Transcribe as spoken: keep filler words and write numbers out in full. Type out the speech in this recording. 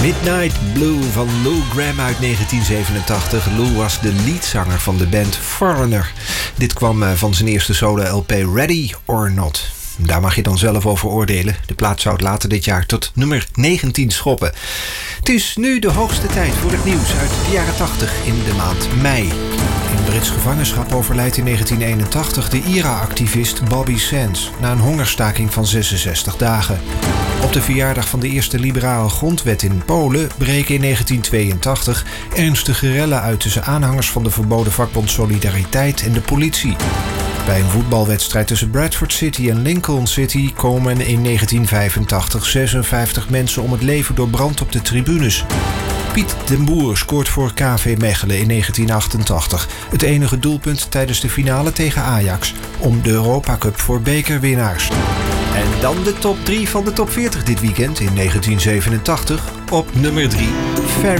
Midnight Blue van Lou Gramm uit negentien zevenentachtig. Lou was de leadzanger van de band Foreigner. Dit kwam van zijn eerste solo-L P Ready or Not. Daar mag je dan zelf over oordelen. De plaat zou het later dit jaar tot nummer negentien schoppen. Het is nu de hoogste tijd voor het nieuws uit de jaren tachtig in de maand mei. In Brits gevangenschap overlijdt in negentien eenentachtig de I R A-activist Bobby Sands na een hongerstaking van zesenzestig dagen. Op de verjaardag van de eerste liberale grondwet in Polen breken in negentien tweeëntachtig ernstige rellen uit tussen aanhangers van de verboden vakbond Solidariteit en de politie. Bij een voetbalwedstrijd tussen Bradford City en Lincoln City komen in negentien vijfentachtig zesenvijftig mensen om het leven door brand op de tribunes. Piet den Boer scoort voor K V Mechelen in negentien achtentachtig. Het enige doelpunt tijdens de finale tegen Ajax om de Europa Cup voor bekerwinnaars. En dan de top drie van de top veertig dit weekend in negentien zevenentachtig op nummer drie.